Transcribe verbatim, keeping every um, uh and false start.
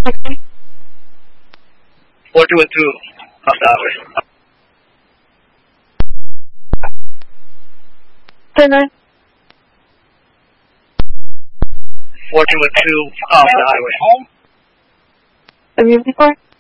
four two one two off the highway. ten nine. four two one two off the highway. W fifty-four.